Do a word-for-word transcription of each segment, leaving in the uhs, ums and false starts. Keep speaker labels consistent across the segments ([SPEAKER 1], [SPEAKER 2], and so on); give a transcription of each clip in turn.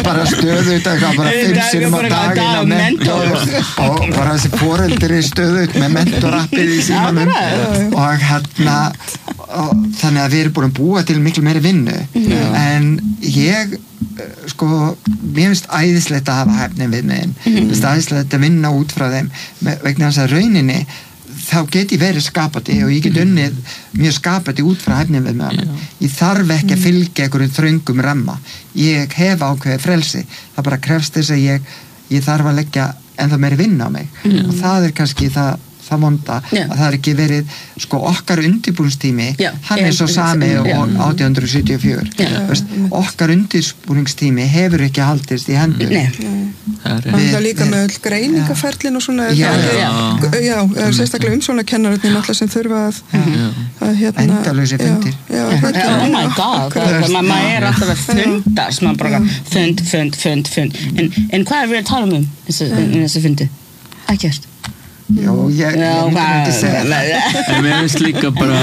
[SPEAKER 1] bara stöðut eitthvað, bara fimm sinnum á daginn á mentor og bara þessi foreldri stöðut með mentorappið í símanum og hérna og, þannig að við erum búin að búa til miklu meiri vinnu en ég sko, mér finnst æðislegt að hafa hæfnin við meginn, mér finnst æðislegt að vinna út frá þeim vegna þess að rauninni þá get ég verið skapandi og ég get unnið mjög skapandi út frá hæfnin við með ég þarf ekki að fylgja einhverjum þröngum ramma, ég hef ákveðið frelsi, það bara krefst þess að ég ég þarf að leggja ennþá meiri vinna á mig mm. og það er kannski það það vonda yeah. að það er ekki verið sko okkar undirbúningstími yeah. hann er svo sami yeah. og átján hundruð sjötíu og fjögur yeah. Veist, okkar undirbúningstími hefur ekki haldist í hendur
[SPEAKER 2] yeah. Það er líka með öll greiningaferlin og svona
[SPEAKER 1] já,
[SPEAKER 2] já, já, já sérstaklega umsjónarkennararnir náttúrulega sem þurfa að, að hérna,
[SPEAKER 1] endalausi fundir
[SPEAKER 3] já, já, oh my god maður er alltaf að fundast maður bara fund, fund, fund, fund en, en hvað er við að tala um þessi fundi? Ekkert
[SPEAKER 1] Já, ég myndi segja
[SPEAKER 4] en mér finnst líka bara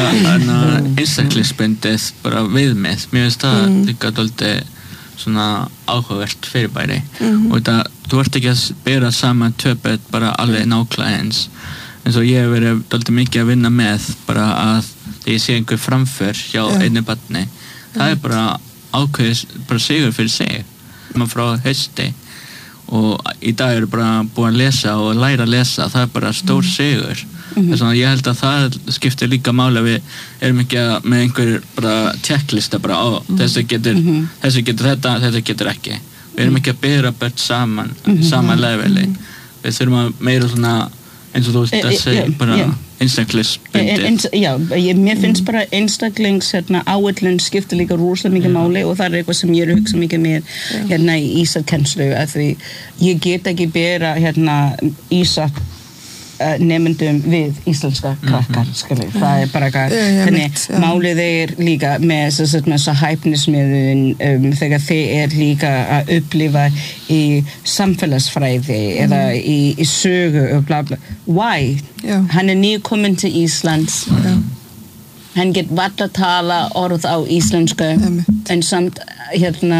[SPEAKER 4] einstaklingsbundið bara viðmið mér finnst það mm. líka dálítið svona áhugavert fyrirbæri mm-hmm. og það, þú ert ekki að bera saman töpet bara alveg nákvæmlega eins eins og ég hef verið dálítið mikið að vinna með bara að þegar ég sé einhver framför hjá yeah. einni barni það er bara ákveðis bara sigur fyrir sig maður frá hausti og í dag eru bara búin að lesa og læra að lesa, það er bara stór sigur mm-hmm. þess að ég held að það skiptir líka máli að við erum ekki að með einhver bara checklista bara, ó, mm-hmm. þessi getur mm-hmm. þessi getur þetta, þetta getur ekki við erum ekki að bera börn saman mm-hmm. saman leveli, mm-hmm. við þurfum að meira svona eins og þú veist að segja bara yeah. einstaklingsbundið
[SPEAKER 3] já, ég, mér finnst bara einstaklings hérna, áætlun skiptir líka rosalega mikið máli og það er eitthvað sem ég er að hugsa mikið mér hérna í ísakennslu að því ég get ekki bera hérna ísa uh, nemendum við íslenska krakkar mm-hmm. það er bara eitthvað yeah, yeah, þannig yeah. málið er líka með þess að hæfnismiðun um, þegar þeir er líka að upplifa í samfélagsfræði mm. eða í, í sögu og bla bla why? Yeah. Hann er nýkominn til Íslands yeah. hann get vart að tala orð á íslensku yeah. en samt hérna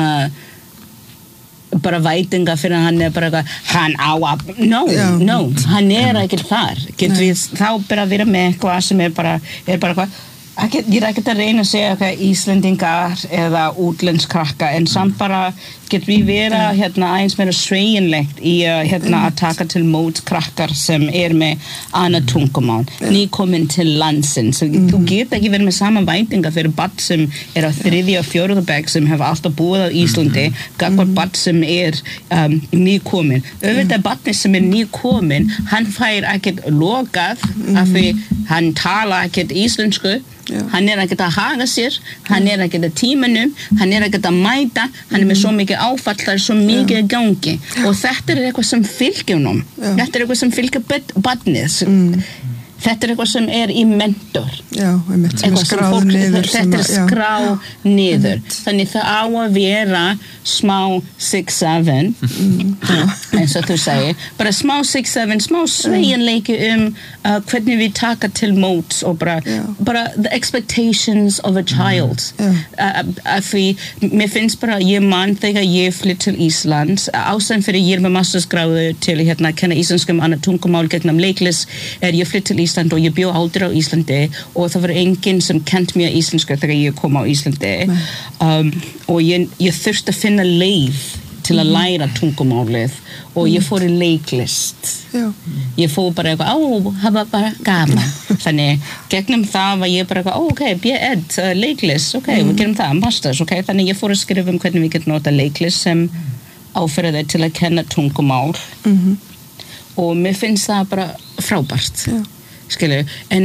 [SPEAKER 3] bara vætinga fyrir hann er bara hann á að no, yeah. no, hann er ekki þar get við þá bara vera með eitthvað sem er bara er bara hvað Ekki, ég er ekki að reyna að segja hvað Íslendingar eða útlenskrakka en samt bara get við vera hérna aðeins meira sveigjanlegt í að hérna að taka til mót krakkar sem er með annað tungumál nýkomin til landsins mm-hmm. þú get ekki verið með sama væntinga fyrir barn sem er á þriðja og fjórða bekk sem hefur alltaf búið á Íslandi gagnvart barn sem er um, nýkomin auðvitað barni sem er nýkomin hann fær ekkert lokað mm-hmm. af því hann tala ekkert íslensku Já. Hann er ekkert að haga sér hann er ekkert að tímanum hann er ekkert að mæta hann er með svo mikið áfall það er svo mikið að gangi og þetta er eitthvað sem fylgir honum þetta er eitthvað sem fylgir barnið mm. þetta er eitthvað sem er í mentor
[SPEAKER 2] já, einmitt, sem er skráð fólk, niður
[SPEAKER 3] þetta er skráð niður þannig það á að vera smá six seven mm. eins og þú segir bara smá six seven, smá sveigjanleiki um uh, hvernig við taka til móts og bara, bara the expectations of a child mm. uh, að því mér finnst bara ég man þegar ég flytt til Íslands ástæðan fyrir ég er með mastersgráðu til hérna að kenna íslenskum annað tungumál gegnum leiklist er ég flytt til Ísland og ég bjó aldrei á Íslandi og það var enginn sem kent mér íslensku þegar ég kom á Íslandi um, og ég, ég þurfti að finna leið til að læra tungumálið og ég fór í leiklist Já. Ég fór bara eitthvað, á, það var bara gaman þannig, gegnum það var ég bara eitthvað, ó, ok, B-Ed, uh, leiklist ok, mm. við gerum það, masters, ok þannig ég fór að skrifa um hvernig við getum nota leiklist sem áfyrir þeir til að kenna tungumál mm-hmm. og mér finnst það bara frábært Já. Skilju, en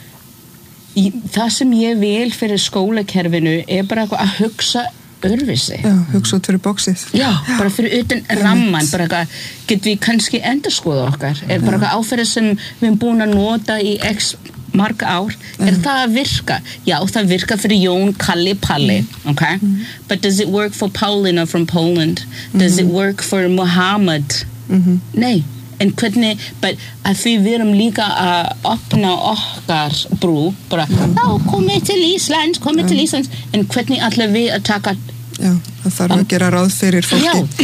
[SPEAKER 3] í, það sem ég vil fyrir skólakerfinu er bara að hugsa öðruvísi.
[SPEAKER 2] Já, hugsa út fyrir bóksið.
[SPEAKER 3] Já, Já, bara fyrir utan ramman, bara eitthvað, getum við kannski endurskoða okkar, er bara eitthvað áferð sem við erum búin að nota í x marg ár, er mm. það að virka? Já, það virka fyrir Jón, Kalli, Palli, mm. okay? Mm. But does it work for Paulina from Poland? Does mm. it work for Muhammad? Mm-hmm. Nei. En hvernig, but að því við erum líka að opna okkar brú, bara, já, komið til Íslands, komið til Íslands, en hvernig ætlum við að taka...
[SPEAKER 2] Já, það þarf að gera ráð fyrir fólki.
[SPEAKER 3] Já,